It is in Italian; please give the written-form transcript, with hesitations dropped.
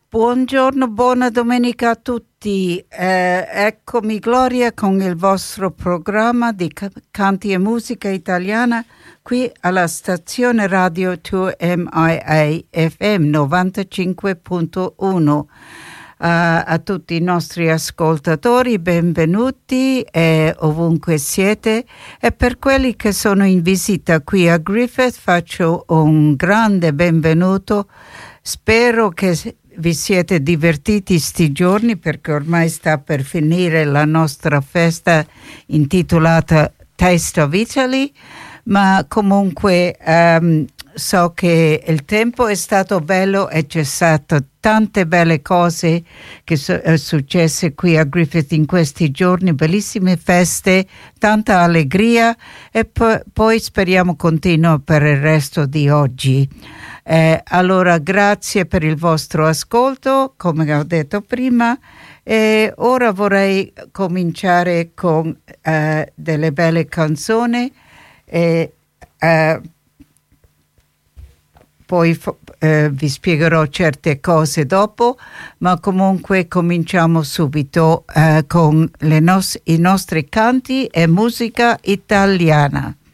Buongiorno, buona domenica a tutti. Eccomi Gloria con il vostro programma di canti e musica italiana qui alla stazione radio 2MIA FM 95.1. A tutti i nostri ascoltatori, benvenuti ovunque siete, e per quelli che sono in visita qui a Griffith faccio un grande benvenuto. Spero che vi siete divertiti sti giorni, perché ormai sta per finire la nostra festa intitolata Taste of Italy, ma comunque so che il tempo è stato bello e c'è stato tante belle cose che sono successe qui a Griffith in questi giorni, bellissime feste, tanta allegria, e poi speriamo continua per il resto di oggi. Allora grazie per il vostro ascolto, come ho detto prima, e ora vorrei cominciare con delle belle canzoni e poi vi spiegherò certe cose dopo, ma comunque cominciamo subito con i nostri canti e musica italiana.